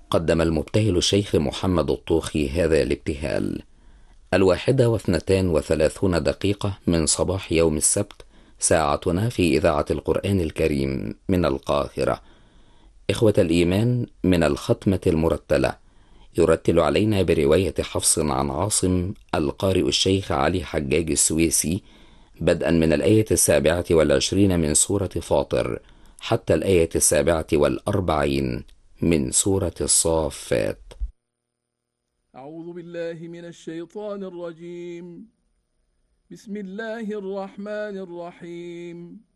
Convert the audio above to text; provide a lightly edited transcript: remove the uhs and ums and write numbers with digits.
قدم المبتهل الشيخ محمد الطوخي هذا الابتهال: 1:32 من صباح يوم السبت، ساعتنا في إذاعة القرآن الكريم من القاهرة. إخوة الإيمان، من الختمة المرتلة يرتل علينا برواية حفص عن عاصم القارئ الشيخ علي حجاج السويسي، بدءا من الآية 27 من سورة فاطر حتى الآية 47 من سورة الصافات. أعوذ بالله من الشيطان الرجيم. بسم الله الرحمن الرحيم.